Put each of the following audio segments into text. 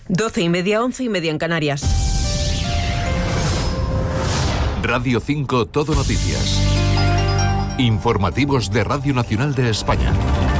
12:30, 11:30 en Canarias. Radio 5 Todo Noticias. Informativos de Radio Nacional de España.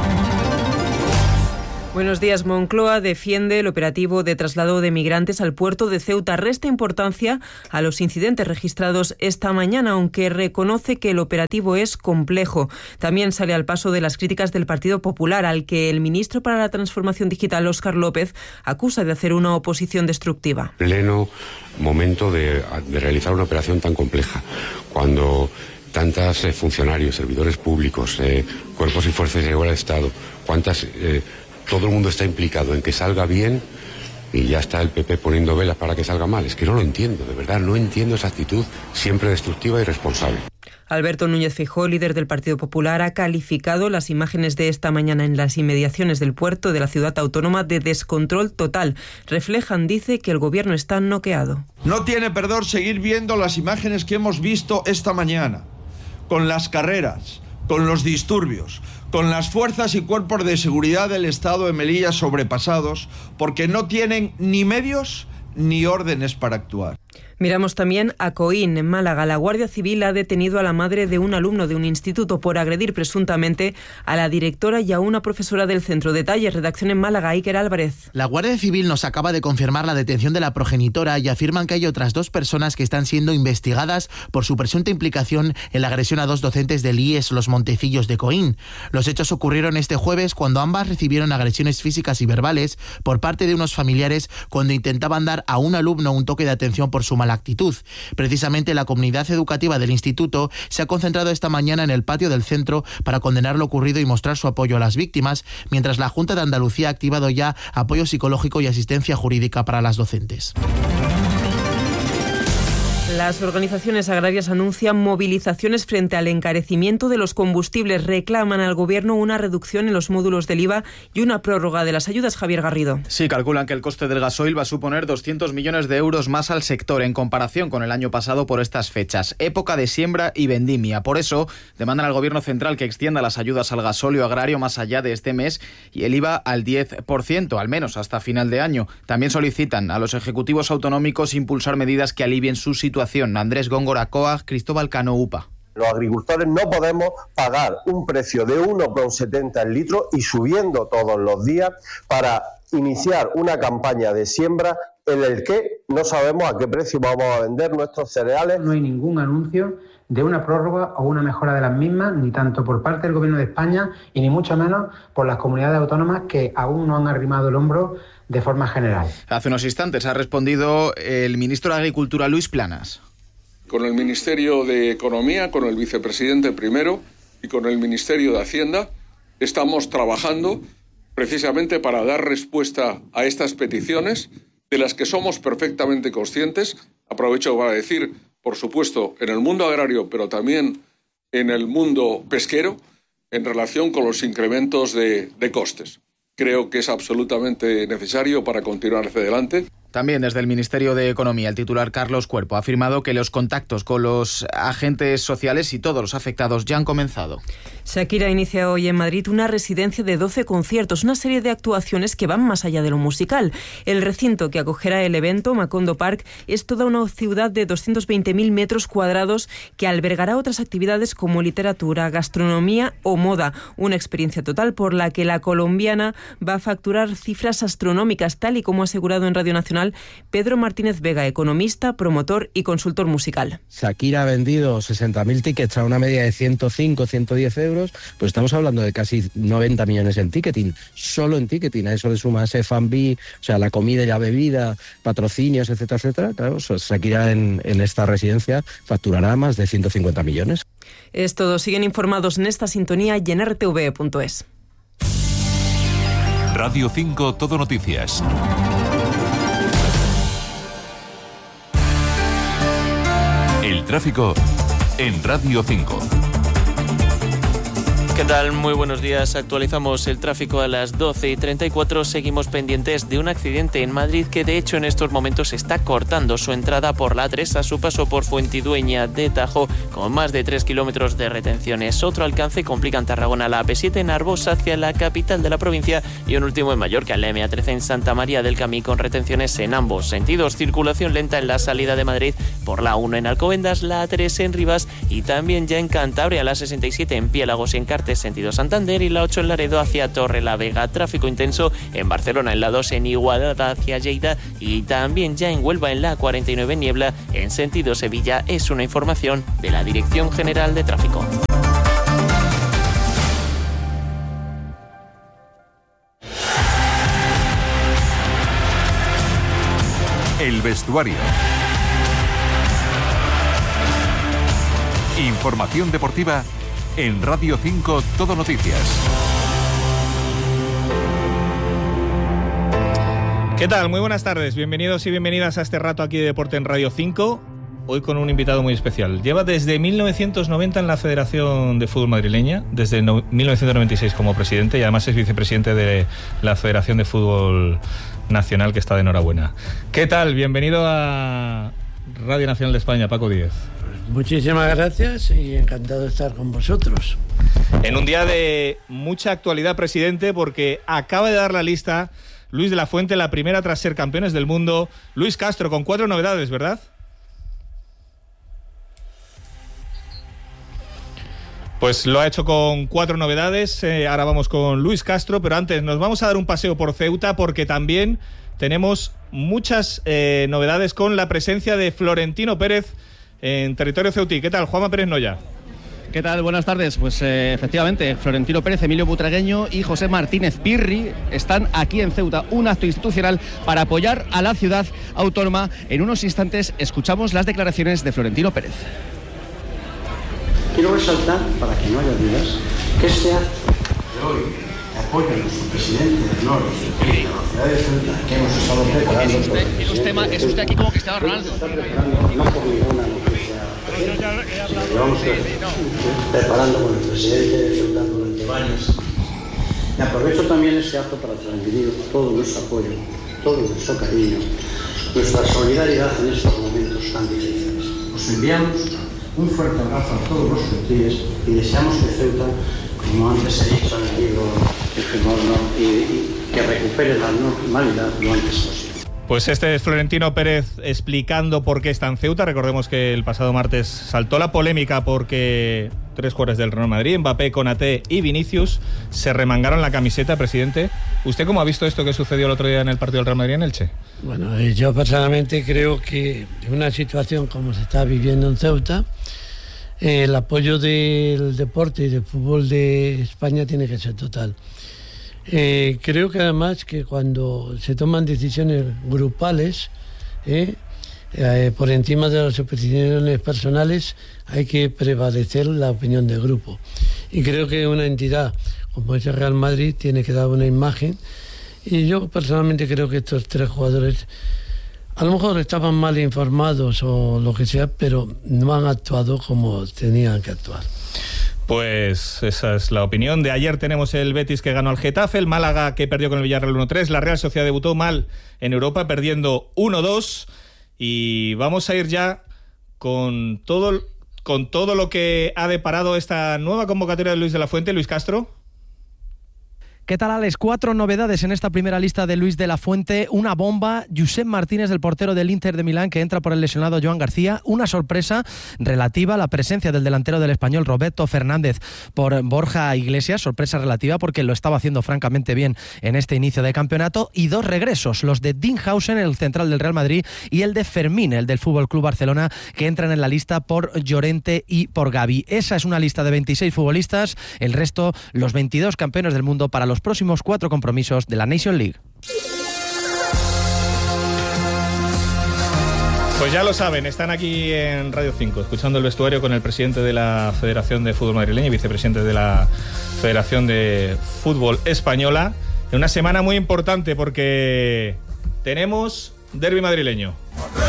Buenos días. Moncloa defiende el operativo de traslado de migrantes al puerto de Ceuta. Resta importancia a los incidentes registrados esta mañana, aunque reconoce que el operativo es complejo. También sale al paso de las críticas del Partido Popular, al que el ministro para la Transformación Digital, Óscar López, acusa de hacer una oposición destructiva. Pleno momento de realizar una operación tan compleja, cuando tantos funcionarios, servidores públicos, cuerpos y fuerzas de seguridad del Estado, todo el mundo está implicado en que salga bien y ya está el PP poniendo velas para que salga mal. Es que no lo entiendo, de verdad, no entiendo esa actitud siempre destructiva y irresponsable. Alberto Núñez Feijóo, líder del Partido Popular, ha calificado las imágenes de esta mañana en las inmediaciones del puerto de la ciudad autónoma de descontrol total. Reflejan, dice, que el gobierno está noqueado. No tiene perdón seguir viendo las imágenes que hemos visto esta mañana, con las carreras, con los disturbios, con las fuerzas y cuerpos de seguridad del Estado de Melilla sobrepasados, porque no tienen ni medios ni órdenes para actuar. Miramos también a Coín, en Málaga. La Guardia Civil ha detenido a la madre de un alumno de un instituto por agredir presuntamente a la directora y a una profesora del centro. Detalles, redacción en Málaga, Iker Álvarez. La Guardia Civil nos acaba de confirmar la detención de la progenitora y afirman que hay otras 2 personas que están siendo investigadas por su presunta implicación en la agresión a 2 docentes del IES Los Montecillos de Coín. Los hechos ocurrieron este jueves cuando ambas recibieron agresiones físicas y verbales por parte de unos familiares cuando intentaban dar a un alumno un toque de atención por su mala actitud. Precisamente la comunidad educativa del instituto se ha concentrado esta mañana en el patio del centro para condenar lo ocurrido y mostrar su apoyo a las víctimas, mientras la Junta de Andalucía ha activado ya apoyo psicológico y asistencia jurídica para las docentes. Las organizaciones agrarias anuncian movilizaciones frente al encarecimiento de los combustibles. Reclaman al Gobierno una reducción en los módulos del IVA y una prórroga de las ayudas. Javier Garrido. Sí, calculan que el coste del gasoil va a suponer 200 millones de euros más al sector en comparación con el año pasado por estas fechas, época de siembra y vendimia. Por eso demandan al Gobierno central que extienda las ayudas al gasóleo agrario más allá de este mes y el IVA al 10%, al menos hasta final de año. También solicitan a los ejecutivos autonómicos impulsar medidas que alivien su situación. Andrés Góngora Coag, Cristóbal Cano, UPA. Los agricultores no podemos pagar un precio de 1,70 el litro y subiendo todos los días para iniciar una campaña de siembra en el que no sabemos a qué precio vamos a vender nuestros cereales. No hay ningún anuncio de una prórroga o una mejora de las mismas, ni tanto por parte del Gobierno de España y ni mucho menos por las comunidades autónomas que aún no han arrimado el hombro de forma general. Hace unos instantes ha respondido el ministro de Agricultura, Luis Planas. Con el Ministerio de Economía, con el vicepresidente primero y con el Ministerio de Hacienda estamos trabajando precisamente para dar respuesta a estas peticiones de las que somos perfectamente conscientes. Aprovecho para decir, por supuesto, en el mundo agrario, pero también en el mundo pesquero, en relación con los incrementos de costes. Creo que es absolutamente necesario para continuar hacia adelante. También desde el Ministerio de Economía, el titular Carlos Cuerpo ha afirmado que los contactos con los agentes sociales y todos los afectados ya han comenzado. Shakira inicia hoy en Madrid una residencia de 12 conciertos, una serie de actuaciones que van más allá de lo musical. El recinto que acogerá el evento, Macondo Park, es toda una ciudad de 220.000 metros cuadrados que albergará otras actividades como literatura, gastronomía o moda. Una experiencia total por la que la colombiana va a facturar cifras astronómicas, tal y como ha asegurado en Radio Nacional Pedro Martínez Vega, economista, promotor y consultor musical. Shakira ha vendido 60.000 tickets a una media de 105, 110 euros, pues estamos hablando de casi 90 millones en ticketing, solo en ticketing. A eso le sumas F&B, o sea, la comida y la bebida, patrocinios, etcétera, etcétera. Claro, Shakira en esta residencia facturará más de 150 millones. Es todo. Siguen informados en esta sintonía y en rtv.es. Radio 5 Todo Noticias. El tráfico en Radio 5. ¿Qué tal? Muy buenos días. Actualizamos el tráfico a las 12:34. Seguimos pendientes de un accidente en Madrid que de hecho en estos momentos está cortando su entrada por la A3 a su paso por Fuentidueña de Tajo con más de 3 kilómetros de retenciones. Otro alcance complica en Tarragona la AP7 en Arbós hacia la capital de la provincia y un último en Mallorca, la M13 en Santa María del Camí con retenciones en ambos sentidos. Circulación lenta en la salida de Madrid por la 1 en Alcobendas, la A3 en Rivas y también ya en Cantabria, la 67 en Piélagos y en Cartes sentido Santander y la 8 en Laredo hacia Torrelavega. Tráfico intenso en Barcelona en la 2 en Igualada hacia Lleida y también ya en Huelva en la 49 en Niebla en sentido Sevilla. Es una información de la Dirección General de Tráfico. El vestuario. Información deportiva en Radio 5 Todo Noticias. ¿Qué tal? Muy buenas tardes. Bienvenidos y bienvenidas a este rato aquí de deporte en Radio 5. Hoy con un invitado muy especial. Lleva desde 1990 en la Federación de Fútbol Madrileña, desde 1996 como presidente y además es vicepresidente de la Federación de Fútbol Nacional, que está de enhorabuena. ¿Qué tal? Bienvenido a Radio Nacional de España, Paco Díez. Muchísimas gracias y encantado de estar con vosotros. En un día de mucha actualidad, presidente, porque acaba de dar la lista Luis de la Fuente, la primera tras ser campeones del mundo. Luis Castro, con 4 novedades, ¿verdad? Pues lo ha hecho con 4 novedades. Ahora vamos con Luis Castro, pero antes nos vamos a dar un paseo por Ceuta porque también tenemos muchas novedades con la presencia de Florentino Pérez en territorio ceutí. ¿Qué tal, Juanma Pérez Noya? ¿Qué tal? Buenas tardes. Pues efectivamente, Florentino Pérez, Emilio Butragueño y José Martínez Pirri están aquí en Ceuta, un acto institucional para apoyar a la ciudad autónoma. En unos instantes escuchamos las declaraciones de Florentino Pérez. Quiero resaltar, para que no haya dudas, que este acto de hoy de apoyo a nuestro presidente de honor y a la ciudad de Ceuta, que hemos estado preparando... Es usted aquí como Cristiano Ronaldo. No por ninguna noticia, sino llevamos preparando con el presidente de Ceuta durante varios. Y aprovecho también este acto para transmitir todo nuestro apoyo, todo nuestro cariño, nuestra solidaridad en estos momentos tan difíciles. Os enviamos un fuerte abrazo a todos los ceutíes y deseamos que Ceuta, como antes he dicho en el libro que que recupere la normalidad lo antes posible. Pues este es Florentino Pérez explicando por qué está en Ceuta. Recordemos que el pasado martes saltó la polémica porque 3 jugadores del Real Madrid, Mbappé, Konaté y Vinicius, se remangaron la camiseta, presidente. ¿Usted cómo ha visto esto que sucedió el otro día en el partido del Real Madrid en Elche? Bueno, yo personalmente creo que en una situación como se está viviendo en Ceuta, el apoyo del deporte y del fútbol de España tiene que ser total. Creo que además que cuando se toman decisiones grupales, por encima de las opiniones personales, hay que prevalecer la opinión del grupo. Y creo que una entidad como es el Real Madrid tiene que dar una imagen. Y yo personalmente creo que estos 3 jugadores a lo mejor estaban mal informados o lo que sea, pero no han actuado como tenían que actuar. Pues esa es la opinión. De ayer tenemos el Betis que ganó al Getafe, el Málaga que perdió con el Villarreal 1-3, la Real Sociedad debutó mal en Europa perdiendo 1-2 y vamos a ir ya con todo lo que ha deparado esta nueva convocatoria de Luis de la Fuente. Luis Castro. ¿Qué tal, Alex? 4 novedades en esta primera lista de Luis de la Fuente. Una bomba, Josep Martínez, el portero del Inter de Milán, que entra por el lesionado Joan García. Una sorpresa relativa a la presencia del delantero del Español, Roberto Fernández, por Borja Iglesias. Sorpresa relativa porque lo estaba haciendo francamente bien en este inicio de campeonato. Y 2 regresos, los de Dinghausen, el central del Real Madrid, y el de Fermín, el del Fútbol Club Barcelona, que entran en la lista por Llorente y por Gavi. Esa es una lista de 26 futbolistas. El resto, los 22 campeones del mundo para los próximos 4 compromisos de la Nation League. Pues ya lo saben, están aquí en Radio 5, escuchando el vestuario con el presidente de la Federación de Fútbol Madrileña y vicepresidente de la Federación de Fútbol Española, en una semana muy importante porque tenemos derbi madrileño.